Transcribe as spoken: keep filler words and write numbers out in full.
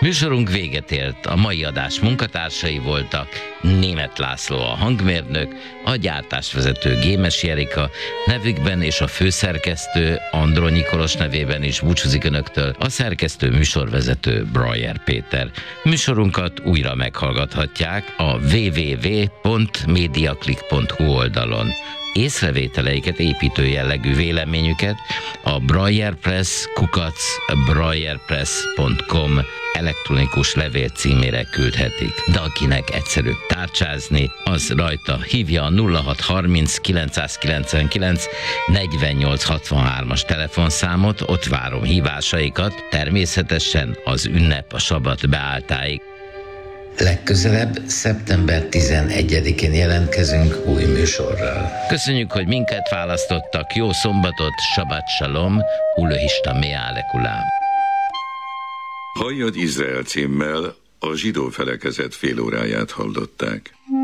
Műsorunk véget ért, a mai adás munkatársai voltak Németh László a hangmérnök, a gyártásvezető Gémesi Erika, nevükben és a főszerkesztő Andronyi Kolos nevében is búcsúzik önöktől a szerkesztő műsorvezető Brajer Péter. Műsorunkat újra meghallgathatják a double-u double-u double-u pont mediaclick pont hu oldalon. Észrevételeiket, építő jellegű véleményüket a brajerpress kukac brajerpress pont com elektronikus levél címére küldhetik. De akinek egyszerűbb tárcsázni, az rajta hívja a nulla hat harminc kilencszázkilencvenkilenc negyvennyolc hatvanhármas telefonszámot, ott várom hívásaikat, természetesen az ünnep a sabat beálltáig. Legközelebb szeptember tizenegyedikén jelentkezünk új műsorral. Köszönjük, hogy minket választottak, jó szombatot, Shabbat Shalom, Ulöhista Meálekulám. Halljad Izrael címmel a zsidó felekezet félóráját hallották.